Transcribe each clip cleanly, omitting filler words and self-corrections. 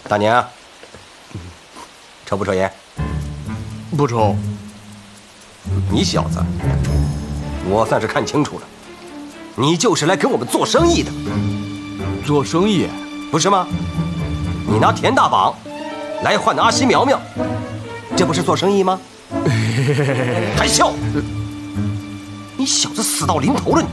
大娘，抽不抽烟？ 不抽。 你小子，我算是看清楚了，你就是来跟我们做生意的。 做生意？ 不是吗？你拿田大绑来换阿西苗苗，这不是做生意吗？还笑？你小子死到临头了你！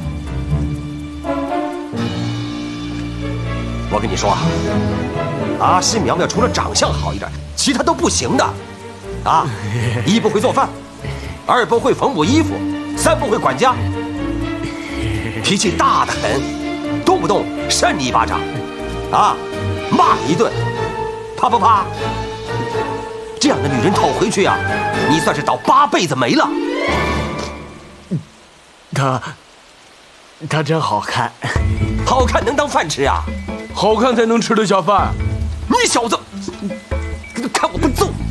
我跟你说啊，阿西苗苗除了长相好一点，其他都不行的。啊，一不会做饭，二不会缝补衣服，三不会管家，脾气大得很，动不动扇你一巴掌，啊，骂你一顿，怕不怕？这样的女人讨回去呀，你算是倒8辈子霉了。 她真好看， 好看能当饭吃呀？ 好看才能吃得下饭。 你小子，看我不揍你！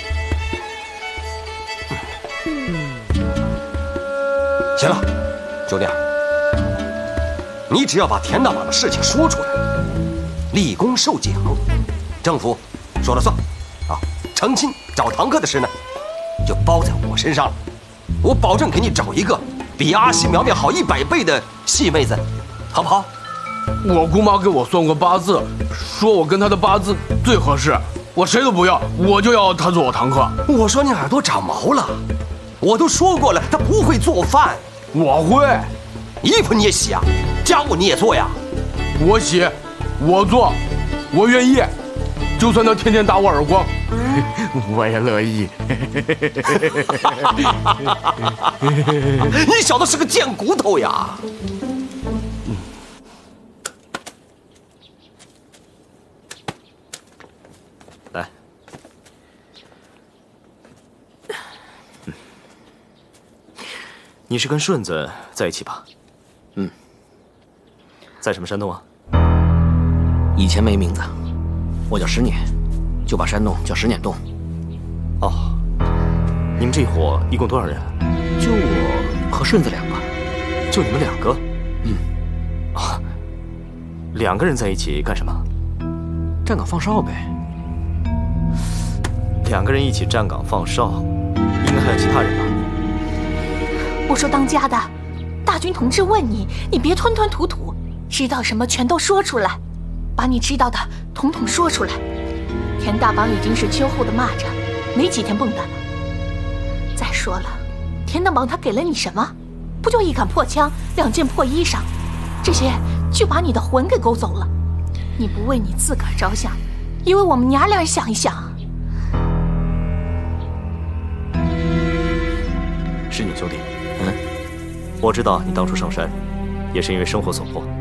行了，兄弟，你只要把田大绑的事情说出来，立功受奖，政府说了算，啊，成亲找堂客的事呢，就包在我身上了。我保证给你找一个比阿西苗苗好100倍的细妹子，好不好？ 我姑妈给我算过八字，说我跟她的八字最合适，我谁都不要，我就要她做我堂客。 我说你耳朵长毛了，我都说过了，她不会做饭。 我会， 衣服你也洗啊，家务你也做呀。 我洗，我做，我愿意，就算她天天打我耳光，我也乐意。 你小子是个贱骨头呀！来， 你是跟顺子在一起吧？嗯。在什么山洞啊？ 以前没名字，我叫10年，就把山洞叫10年洞。 哦，你们这一伙一共多少人？ 就我和顺子2个。 就你们2个？ 嗯。 啊，2个人在一起干什么？ 站岗放哨呗。 2个人一起站岗放哨，应该还有其他人吧？ 我说当家的，大军同志问你，你别吞吞吐吐，知道什么全都说出来，把你知道的统统说出来。田大绑已经是秋后的蚂蚱，没几天蹦跶了。再说了，田大绑他给了你什么？不就1杆破枪，2件破衣裳，这些就把你的魂给勾走了。你不为你自个儿着想，也为我们娘俩想一想。 是你兄弟。我知道你当初上山，也是因为生活所迫。